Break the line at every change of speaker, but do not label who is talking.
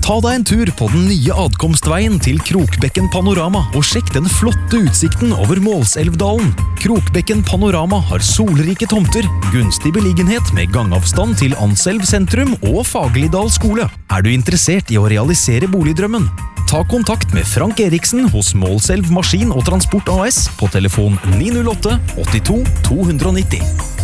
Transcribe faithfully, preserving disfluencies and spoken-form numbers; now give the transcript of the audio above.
Ta deg en tur på den nye adkomstveien til Krokbekken Panorama og sjekk den flotte utsikten over Målselvdalen. Krokbekken Panorama har solrike tomter, gunstig beliggenhet med gangavstand til Anselv sentrum og Fagerlidal skole. Er du interessert i å realisere boligdrømmen? Ta kontakt med Frank Eriksen hos Målselv Maskin og Transport A S på telefon ni null åtte åttito to nitti.